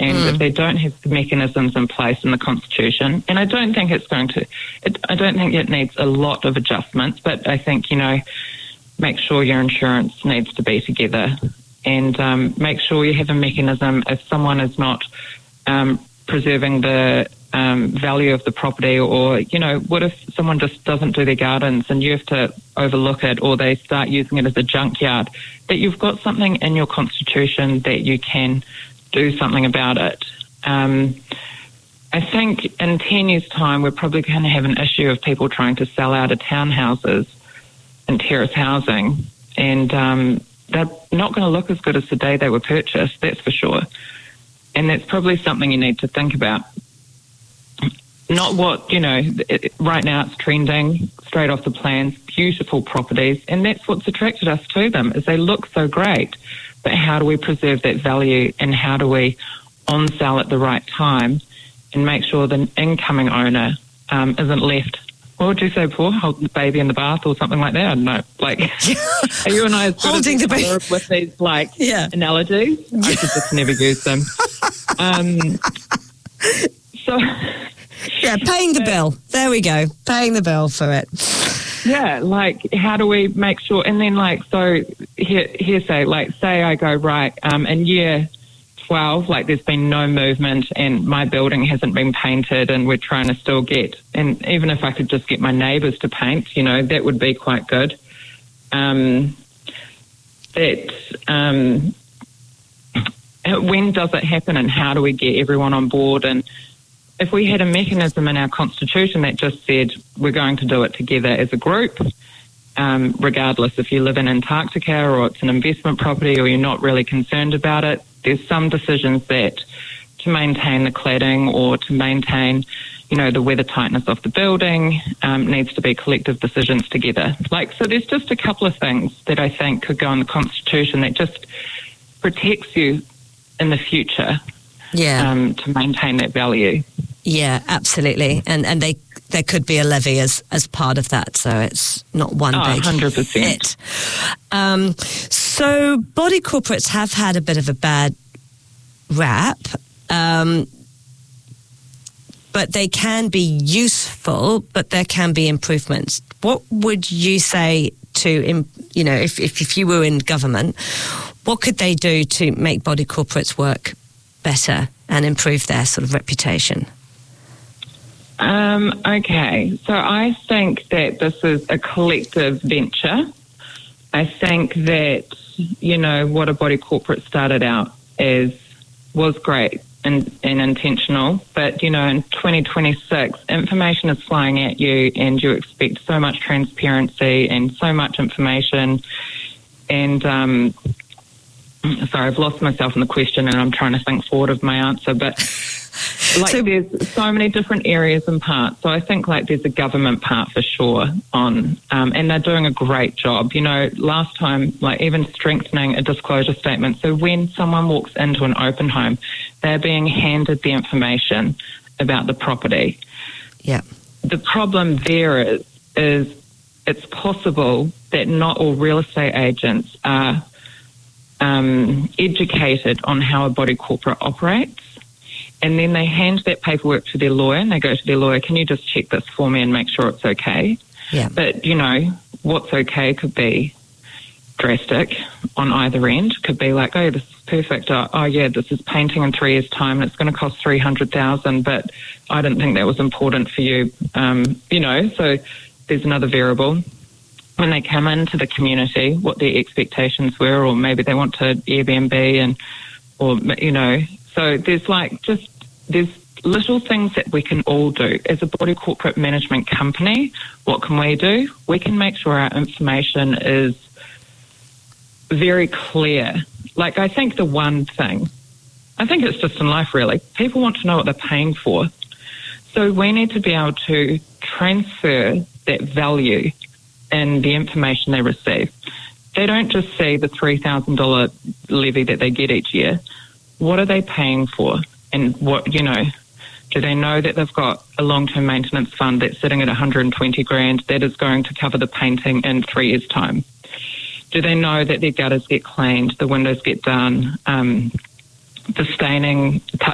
And if they don't have the mechanisms in place in the Constitution, and I don't think I don't think it needs a lot of adjustments, but I think, make sure your insurance needs to be together, and make sure you have a mechanism if someone is not preserving the value of the property, or, what if someone just doesn't do their gardens and you have to overlook it, or they start using it as a junkyard, that you've got something in your Constitution that you can do something about it. I think in 10 years' time, we're probably going to have an issue of people trying to sell out of townhouses and terrace housing, and they're not going to look as good as the day they were purchased, that's for sure. And that's probably something you need to think about. Not what, right now it's trending straight off the plans, beautiful properties, and that's what's attracted us to them, is they look so great. But how do we preserve that value, and how do we on-sell at the right time and make sure the incoming owner isn't left, what would you say, Paul, hold the baby in the bath or something like that? I don't know. Like, are you and I as good holding the baby with these analogies? I should just never use them. Paying the bill. There we go. Paying the bill for it. Yeah, like, how do we make sure? And then, say I go, right, in year 12, there's been no movement and my building hasn't been painted, and we're trying to still get, and even if I could just get my neighbours to paint, that would be quite good. When does it happen, and how do we get everyone on board? And if we had a mechanism in our Constitution that just said we're going to do it together as a group, regardless if you live in Antarctica or it's an investment property or you're not really concerned about it, there's some decisions that to maintain the cladding or to maintain, the weather tightness of the building needs to be collective decisions together. So there's just a couple of things that I think could go in the Constitution that just protects you in the future. To maintain that value. Yeah, absolutely. And there could be a levy as part of that, so it's not one big 100%. hit. So body corporates have had a bit of a bad rap, but they can be useful, but there can be improvements. What would you say to, if you were in government, what could they do to make body corporates work better and improve their sort of reputation? Okay, so I think that this is a collective venture. I think that, what a body corporate started out as was great and intentional, but, in 2026, information is flying at you and you expect so much transparency and so much information. And sorry, I've lost myself in the question and I'm trying to think forward of my answer, but there's so many different areas and parts. So I think there's a government part for sure on, and they're doing a great job. Last time, even strengthening a disclosure statement. So when someone walks into an open home, they're being handed the information about the property. Yeah. The problem there is it's possible that not all real estate agents are educated on how a body corporate operates, and then they hand that paperwork to their lawyer and they go to their lawyer, can you just check this for me and make sure it's okay? Yeah. But what's okay could be drastic on either end. Could be oh, this is perfect, this is painting in 3 years' time and it's going to cost $300,000, but I didn't think that was important for you. So there's another variable. When they come into the community, what their expectations were, or maybe they want to Airbnb so there's there's little things that we can all do. As a body corporate management company, what can we do? We can make sure our information is very clear. I think the one thing, I think it's just in life really, people want to know what they're paying for. So we need to be able to transfer that value in the information they receive. They don't just see the $3,000 levy that they get each year. What are they paying for? And what, do they know that they've got a long-term maintenance fund that's sitting at $120,000 that is going to cover the painting in 3 years' time? Do they know that their gutters get cleaned, the windows get done, the staining,